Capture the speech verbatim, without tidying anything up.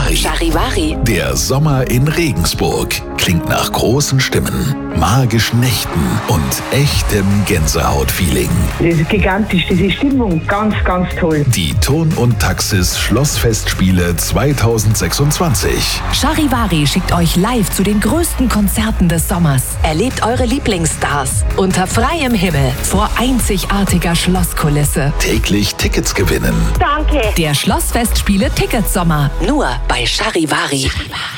Charivari. Charivari. Der Sommer in Regensburg klingt nach großen Stimmen, magischen Nächten und echtem Gänsehautfeeling. Das ist gigantisch, diese Stimmung, ganz, ganz toll. Die Ton und Taxis Schlossfestspiele zweitausendsechsundzwanzig. Charivari schickt euch live zu den größten Konzerten des Sommers. Erlebt eure Lieblingsstars unter freiem Himmel vor einzigartiger Schlosskulisse. Täglich Tickets gewinnen. Danke. Der Schlossfestspiele Ticketsommer. Nur bei Charivari. Charivari.